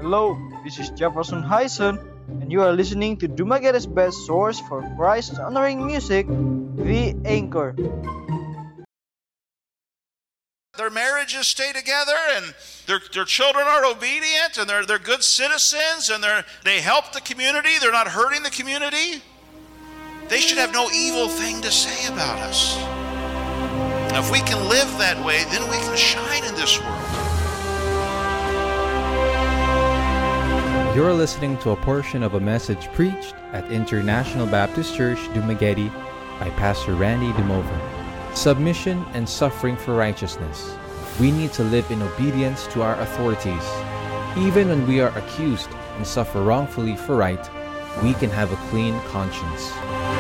Hello, this is Jefferson Hyson, and you are listening to Dumaguete's best source for Christ-honoring music, The Anchor. Their marriages stay together, and their children are obedient, and they're good citizens, and they help the community. They're not hurting the community. They should have no evil thing to say about us. Now, if we can live that way, then we can shine in this world. You're listening to a portion of a message preached at International Baptist Church, Dumaguete by Pastor Randy Demover. Submission and suffering for righteousness. We need to live in obedience to our authorities. Even when we are accused and suffer wrongfully for right, we can have a clean conscience.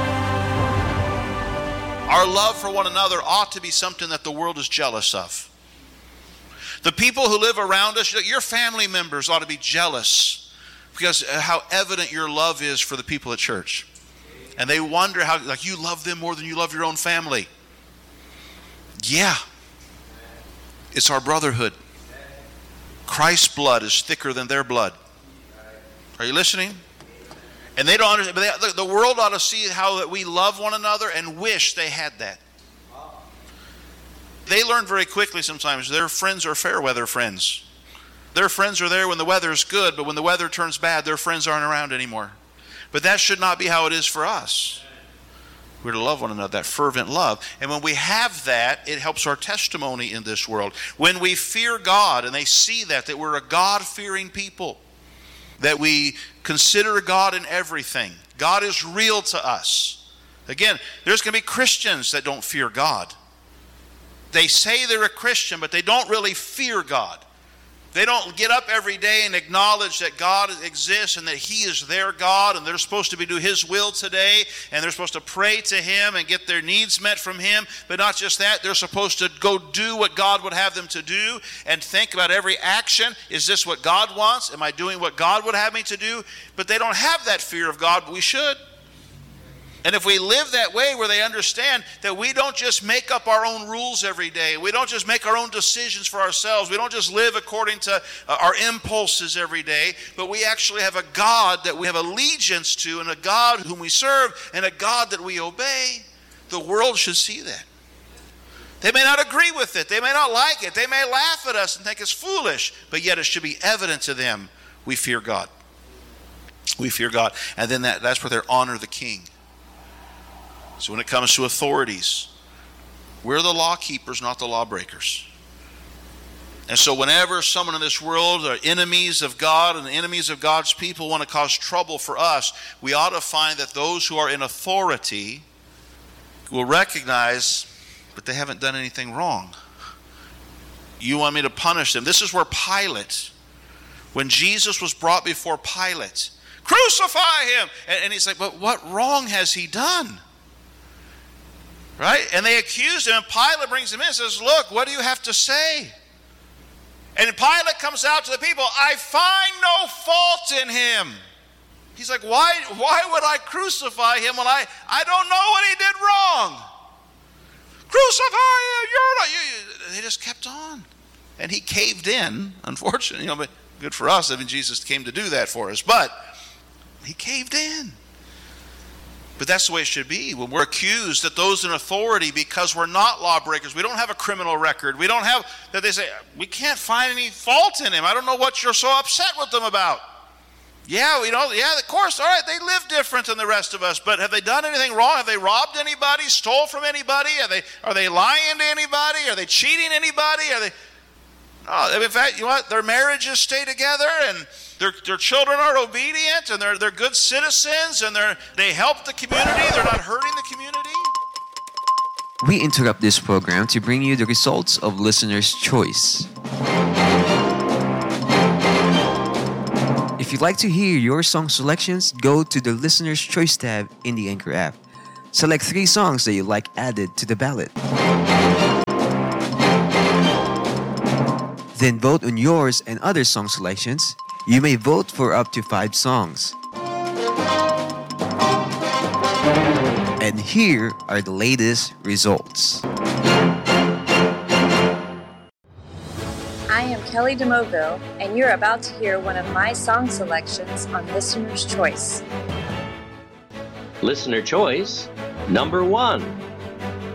Our love for one another ought to be something that the world is jealous of. The people who live around us, your family members ought to be jealous because how evident your love is for the people at church. And they wonder how, like, you love them more than you love your own family. Yeah. It's our brotherhood. Christ's blood is thicker than their blood. Are you listening? And they don't understand, but the world ought to see how that we love one another and wish they had that. They learn very quickly sometimes their friends are fair weather friends. Their friends are there when the weather is good, but when the weather turns bad, their friends aren't around anymore. But that should not be how it is for us. We're to love one another, that fervent love. And when we have that, it helps our testimony in this world. When we fear God and they see that we're a God-fearing people, that we consider God in everything. God is real to us. Again, there's going to be Christians that don't fear God. They say they're a Christian, but they don't really fear God. They don't get up every day and acknowledge that God exists and that He is their God, and they're supposed to do His will today, and they're supposed to pray to Him and get their needs met from Him. But not just that, they're supposed to go do what God would have them to do and think about every action. Is this what God wants? Am I doing what God would have me to do? But they don't have that fear of God, but we should. And if we live that way where they understand that we don't just make up our own rules every day, we don't just make our own decisions for ourselves, we don't just live according to our impulses every day, but we actually have a God that we have allegiance to and a God whom we serve and a God that we obey, the world should see that. They may not agree with it, they may not like it, they may laugh at us and think it's foolish, but yet it should be evident to them we fear God. We fear God. And then that's where they honor the king. So when it comes to authorities, we're the law keepers, not the lawbreakers. And so whenever someone in this world are enemies of God and enemies of God's people want to cause trouble for us, we ought to find that those who are in authority will recognize, but they haven't done anything wrong. You want me to punish them. This is where Pilate, when Jesus was brought before Pilate, crucify him! And he's like, but what wrong has he done? Right? And they accused him, and Pilate brings him in and says, look, what do you have to say? And Pilate comes out to the people, I find no fault in him. He's like, why would I crucify him when I don't know what he did wrong? Crucify him, they just kept on. And he caved in, unfortunately, but good for us. I mean, Jesus came to do that for us, but he caved in. But that's the way it should be. When we're accused, that those in authority, because we're not lawbreakers, we don't have a criminal record, we don't have, that they say, we can't find any fault in him. I don't know what you're so upset with them about. Yeah, of course, all right, they live different than the rest of us, but have they done anything wrong? Have they robbed anybody, stole from anybody? Are they lying to anybody? Are they cheating anybody? No, in fact, you know what? Their marriages stay together, and their children are obedient, and they're good citizens, and they help the community. They're not hurting the community. We interrupt this program to bring you the results of Listener's Choice. If you'd like to hear your song selections, go to the Listener's Choice tab in the Anchor app. Select 3 songs that you'd like added to the ballot. Then vote on yours and other song selections. You may vote for up to 5 songs. And here are the latest results. I am Kelly DeMoville, and you're about to hear one of my song selections on Listener's Choice. Listener choice number 1.